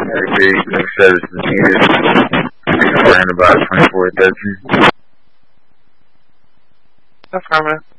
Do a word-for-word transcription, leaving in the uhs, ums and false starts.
thirty-three, next service is needed. We're in about twenty-four thirteen. Affirmative.